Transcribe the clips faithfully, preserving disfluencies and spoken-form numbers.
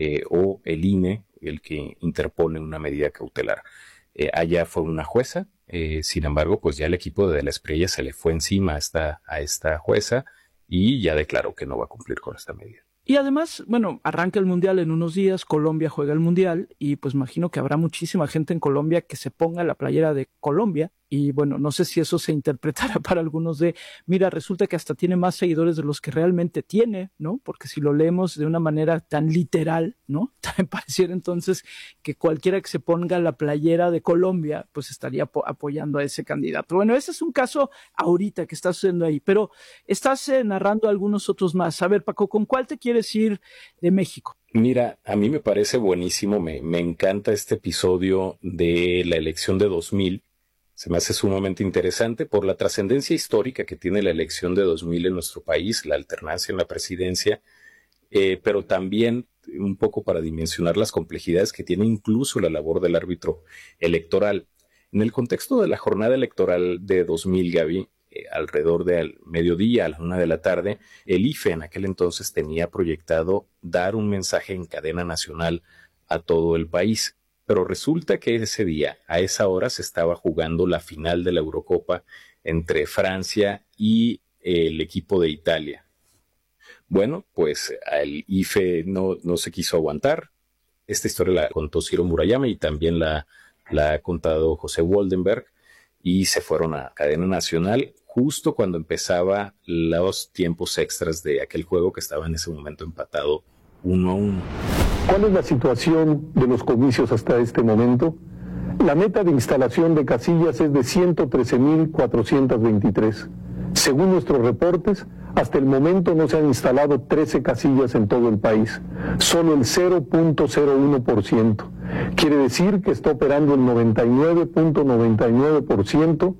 eh, o el I N E el que interpone una medida cautelar. Eh, allá fue una jueza, eh, sin embargo, pues ya el equipo de De la Espriella se le fue encima a esta, a esta jueza y ya declaró que no va a cumplir con esta medida. Y además, bueno, arranca el Mundial en unos días, Colombia juega el Mundial y pues imagino que habrá muchísima gente en Colombia que se ponga la playera de Colombia y bueno, no sé si eso se interpretará para algunos de, mira, resulta que hasta tiene más seguidores de los que realmente tiene, ¿no? Porque si lo leemos de una manera tan literal, ¿no? También pareciera entonces que cualquiera que se ponga la playera de Colombia, pues estaría apo- apoyando a ese candidato. Bueno, ese es un caso ahorita que está sucediendo ahí, pero estás eh, narrando algunos otros más. A ver, Paco, ¿con cuál te quieres ir de México? Mira, a mí me parece buenísimo, me, me encanta este episodio de la elección de dos mil. Se me hace sumamente interesante por la trascendencia histórica que tiene la elección de dos mil en nuestro país, la alternancia en la presidencia, eh, pero también un poco para dimensionar las complejidades que tiene incluso la labor del árbitro electoral. En el contexto de la jornada electoral de dos mil, Gaby, eh, alrededor del mediodía, a la una de la tarde, el I F E en aquel entonces tenía proyectado dar un mensaje en cadena nacional a todo el país. Pero resulta que ese día, a esa hora, se estaba jugando la final de la Eurocopa entre Francia y el equipo de Italia. Bueno, pues el I F E no, no se quiso aguantar. Esta historia la contó Ciro Murayama y también la, la ha contado José Woldenberg y se fueron a cadena nacional justo cuando empezaba los tiempos extras de aquel juego que estaba en ese momento empatado uno a uno. ¿Cuál es la situación de los comicios hasta este momento? La meta de instalación de casillas es de ciento trece mil cuatrocientos veintitrés. Según nuestros reportes, hasta el momento no se han instalado trece casillas en todo el país, solo el cero punto cero uno por ciento. Quiere decir que está operando el noventa y nueve punto noventa y nueve por ciento.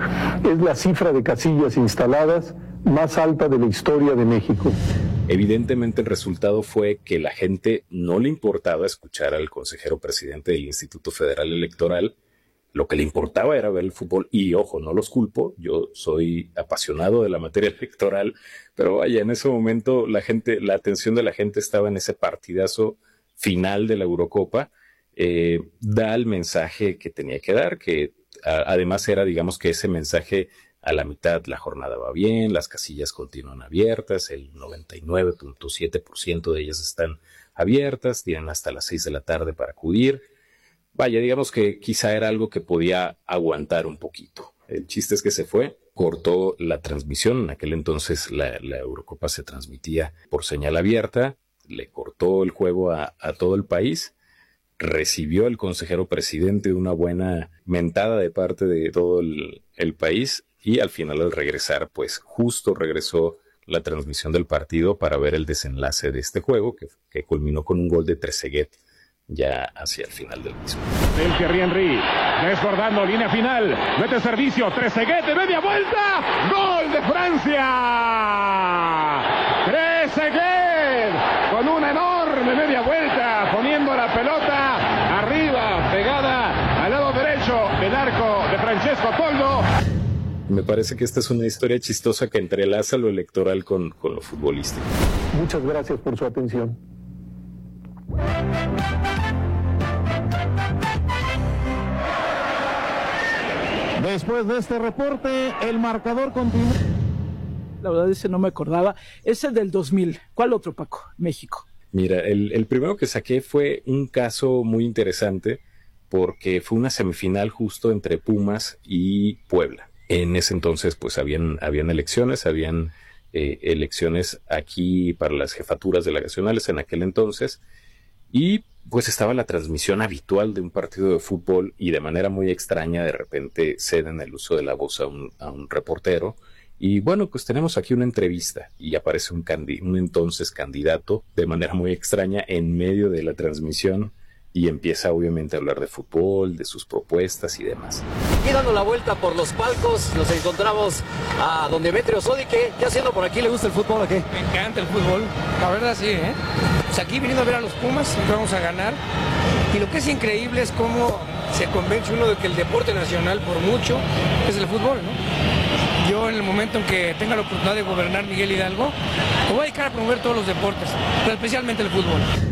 Es la cifra de casillas instaladas más alta de la historia de México. Evidentemente el resultado fue que la gente no le importaba escuchar al consejero presidente del Instituto Federal Electoral. Lo que le importaba era ver el fútbol y, ojo, no los culpo, yo soy apasionado de la materia electoral, pero vaya, en ese momento la gente, la atención de la gente estaba en ese partidazo final de la Eurocopa. Eh, da el mensaje que tenía que dar, que a, además era, digamos, que ese mensaje a la mitad, la jornada va bien, las casillas continúan abiertas, el noventa y nueve punto siete por ciento de ellas están abiertas, tienen hasta las seis de la tarde para acudir. Vaya, digamos que quizá era algo que podía aguantar un poquito. El chiste es que se fue, cortó la transmisión. En aquel entonces la, la Eurocopa se transmitía por señal abierta, le cortó el juego a, a todo el país, recibió el consejero presidente una buena mentada de parte de todo el, el país y al final al regresar, pues justo regresó la transmisión del partido para ver el desenlace de este juego que, que culminó con un gol de Trezeguet ya hacia el final del mismo. El Thierry Henry, desbordando, línea final, mete servicio, Trezeguet de media vuelta, gol de Francia. Trezeguet con una enorme media vuelta, poniendo la pelota arriba, pegada al lado derecho del arco de Francesco Toldo. Me parece que esta es una historia chistosa que entrelaza lo electoral con, con lo futbolístico. Muchas gracias por su atención. Después de este reporte, el marcador continúa. La verdad, ese no me acordaba. Ese del dos mil. ¿Cuál otro, Paco? México. Mira, el, el primero que saqué fue un caso muy interesante porque fue una semifinal justo entre Pumas y Puebla. En ese entonces, pues, habían, habían elecciones, habían eh, elecciones aquí para las jefaturas delegacionales en aquel entonces. Y pues estaba la transmisión habitual de un partido de fútbol y de manera muy extraña de repente ceden el uso de la voz a un, a un reportero. Y bueno, pues tenemos aquí una entrevista y aparece un, candi- un entonces candidato de manera muy extraña en medio de la transmisión y empieza obviamente a hablar de fútbol, de sus propuestas y demás. Y dando la vuelta por los palcos nos encontramos a don Demetrio Sodi. ¿Qué, ¿Qué haciendo por aquí? ¿Le gusta el fútbol o qué? Me encanta el fútbol, la verdad sí, ¿eh? Pues aquí viniendo a ver a los Pumas, siempre vamos a ganar. Y lo que es increíble es cómo se convence uno de que el deporte nacional, por mucho, es el fútbol, ¿no? Yo en el momento en que tenga la oportunidad de gobernar Miguel Hidalgo, me voy a dedicar a promover todos los deportes, pero especialmente el fútbol.